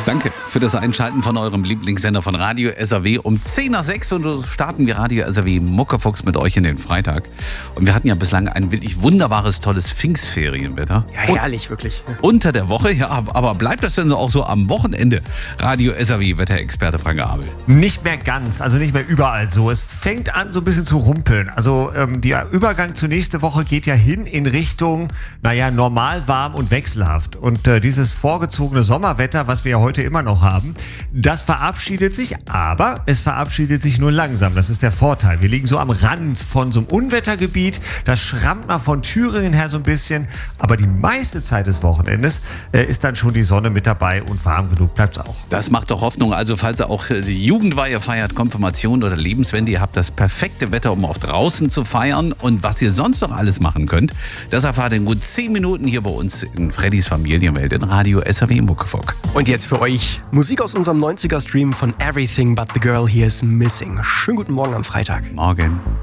Danke für das Einschalten von eurem Lieblingssender von Radio SAW um 10 nach 6 und so starten wir Radio SAW Muckefuchs mit euch in den Freitag. Und wir hatten ja bislang ein wirklich wunderbares, tolles Pfingstferienwetter. Ja, herrlich, wirklich. Unter der Woche, ja, aber bleibt das denn auch so am Wochenende? Radio SAW Wetterexperte Frank Abel. Nicht mehr ganz, also nicht mehr überall so. Es fängt an so ein bisschen zu rumpeln. Also der Übergang zur nächsten Woche geht ja hin in Richtung, normal, warm und wechselhaft. Und dieses vorgezogene Sommerwetter, was wir ja heute immer noch haben, das verabschiedet sich, aber es verabschiedet sich nur langsam. Das ist der Vorteil. Wir liegen so am Rand von so einem Unwettergebiet. Das schrammt mal von Thüringen her so ein bisschen. Aber die meiste Zeit des Wochenendes ist dann schon die Sonne mit dabei und warm genug bleibt's auch. Das macht doch Hoffnung. Also falls ihr auch die Jugendweihe feiert, Konfirmation oder Lebenswende, ihr habt das perfekte Wetter, um auch draußen zu feiern. Und was ihr sonst noch alles machen könnt, das erfahrt ihr in gut 10 Minuten hier bei uns in Freddys Familienwelt in Radio SAW Muckefuck. Und jetzt für euch Musik aus unserem 90er-Stream von Everything But The Girl Here Is Missing. Schönen guten Morgen am Freitag. Morgen.